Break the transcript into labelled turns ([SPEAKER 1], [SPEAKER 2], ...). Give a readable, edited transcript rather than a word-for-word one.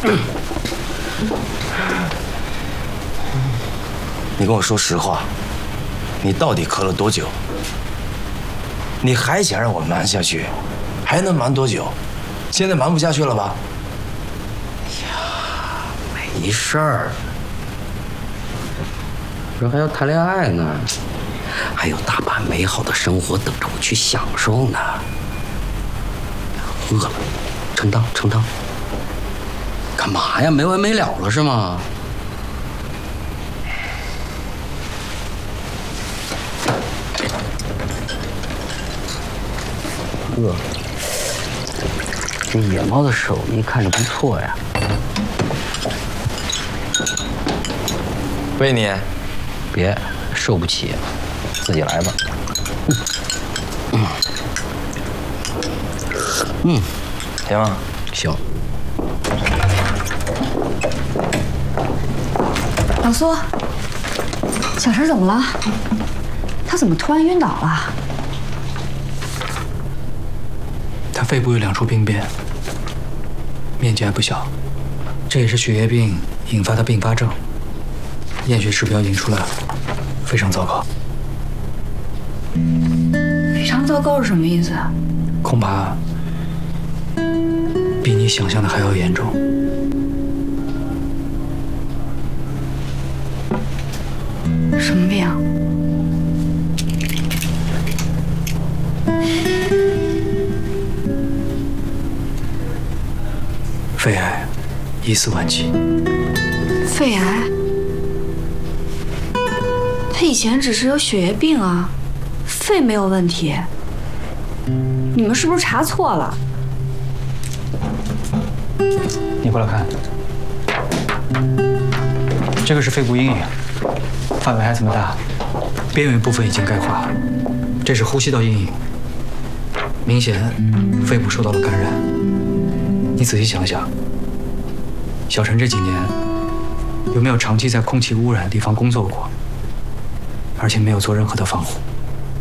[SPEAKER 1] 你跟我说实话，你到底咳了多久？你还想让我瞒下去，还能瞒多久？现在瞒不下去了吧？
[SPEAKER 2] 没事儿，这还要谈恋爱呢，还有大把美好的生活等着我去享受呢。饿了，盛汤，盛汤。干嘛呀？没完没了了是吗？饿。这野猫的手艺看着不错呀。
[SPEAKER 1] 喂你，
[SPEAKER 2] 别，受不起，自己来吧。
[SPEAKER 1] 行吗？
[SPEAKER 2] 行。
[SPEAKER 3] 老苏，小陈怎么了？他怎么突然晕倒了？
[SPEAKER 4] 他肺部有2处病变，面积还不小，这也是血液病引发的并发症。验血指标引出来，非常糟糕。
[SPEAKER 3] 非常糟糕是什么意思？
[SPEAKER 4] 恐怕比你想象的还要严重。
[SPEAKER 3] 什么病？
[SPEAKER 4] 肺癌，疑似晚期。
[SPEAKER 3] 肺癌？他以前只是有血液病啊，肺没有问题。你们是不是查错了？
[SPEAKER 4] 你过来看，这个是肺部阴影，范围还这么大，边缘部分已经钙化，这是呼吸道阴影，明显肺部受到了感染。你仔细想想，小陈这几年有没有长期在空气污染的地方工作过，而且没有做任何的防护？